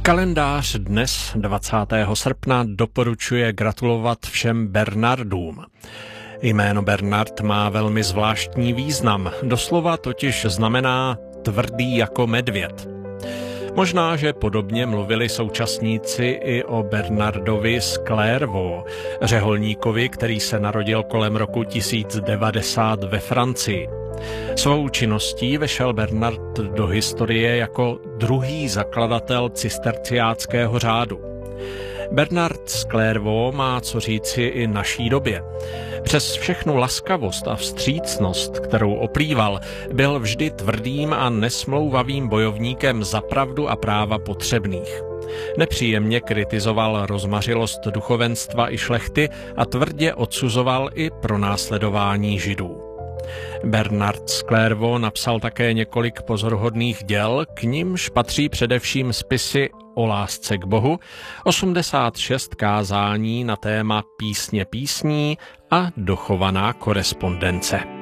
Kalendář dnes 20. srpna doporučuje gratulovat všem Bernardům. Jméno Bernard má velmi zvláštní význam, doslova totiž znamená tvrdý jako medvěd. Možná, že podobně mluvili současníci i o Bernardovi z Clairvaux, řeholníkovi, který se narodil kolem roku 1090 ve Francii. Svou činností vešel Bernard do historie jako druhý zakladatel cisterciáckého řádu. Bernard z Clairvaux má co říci i naší době. Přes všechnu laskavost a vstřícnost, kterou oplýval, byl vždy tvrdým a nesmlouvavým bojovníkem za pravdu a práva potřebných. Nepříjemně kritizoval rozmařilost duchovenstva i šlechty a tvrdě odsuzoval i pronásledování Židů. Bernard z Clairvaux napsal také několik pozoruhodných děl, k nimž patří především spisy o lásce k Bohu, 86 kázání na téma písně písní a dochovaná korespondence.